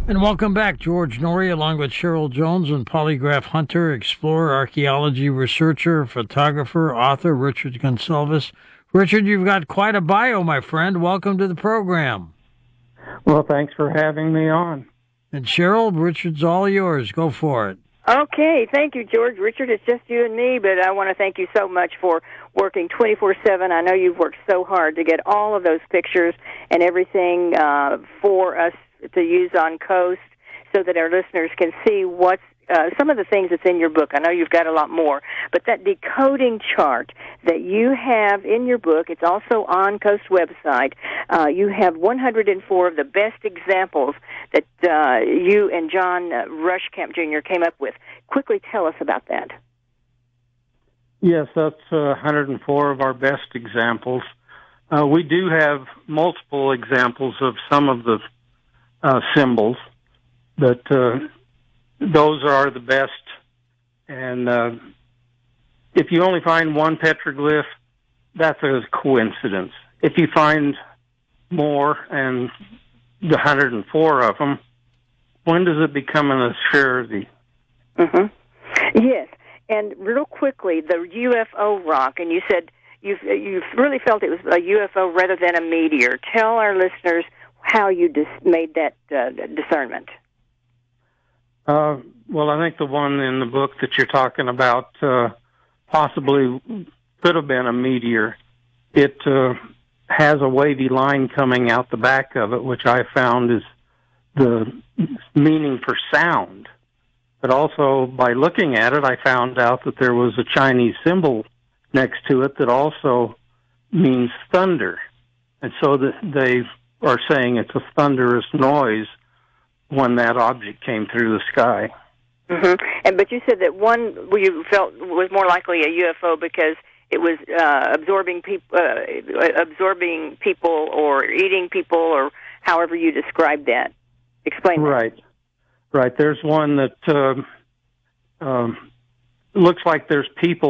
And welcome back, George Norrie, along with Cheryl Jones and polygraph hunter, explorer, archaeology researcher, photographer, author Richard Gonsalves. Richard, you've got quite a bio, my friend. Welcome to the program. Well, thanks for having me on. And Cheryl, Richard's all yours. Go for it. Okay, thank you, George. Richard, it's just you and me, but I want to thank you so much for working 24/7. I know you've worked so hard to get all of those pictures and everything for us to use on Coast so that our listeners can see what's some of the things that's in your book. I know you've got a lot more, but that decoding chart that you have in your book, it's also on Coast website. You have 104 of the best examples that you and John Rushkamp Jr. came up with. Quickly tell us about that. Yes, that's 104 of our best examples. We do have multiple examples of some of the symbols, but those are the best. And if you only find one petroglyph, that's a coincidence. If you find more, and the 104 of them, when does it become an assurity? Mm-hmm. Yes, and real quickly, the UFO rock, and you said you really felt it was a UFO rather than a meteor. Tell our listeners how you made that discernment. Well, I think the one in the book that you're talking about possibly could have been a meteor. It has a wavy line coming out the back of it, which I found is the meaning for sound. But also, by looking at it, I found out that there was a Chinese symbol next to it that also means thunder. And so they are saying it's a thunderous noise when that object came through the sky. Mm-hmm. But you said that one you felt was more likely a UFO because it was absorbing people or eating people, or however you described that. Explain that. Right. There's one that looks like there's people